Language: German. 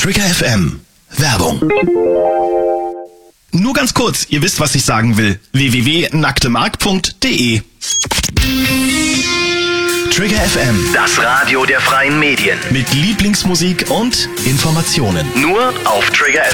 Trigger FM. Werbung. Nur ganz kurz, ihr wisst, was ich sagen will. www.nacktemark.de. Trigger FM. Das Radio der freien Medien. Mit Lieblingsmusik und Informationen. Nur auf Trigger